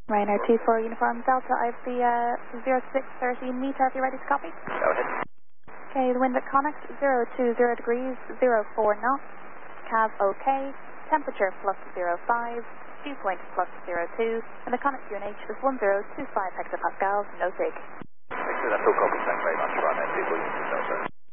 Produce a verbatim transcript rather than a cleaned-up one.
Ryanair two four Uniform Delta, I have the uh, zero six thirty meter, if you're ready to copy. Go ahead. Okay, the wind at Connex, zero two zero degrees, zero four knots, cab okay, temperature plus zero five, dew point plus zero two, and the Connex U N H is one zero two five hectopascals, no sig. Thank you, that's all copies, thanks very much. Ryanair two four Uniform Delta.